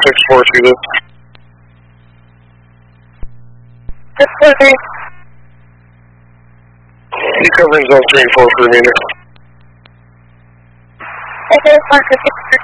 6-4 to this. 6-4-3. You covering zone 3 and 4 for the remainder. Okay, 1 for 6-4.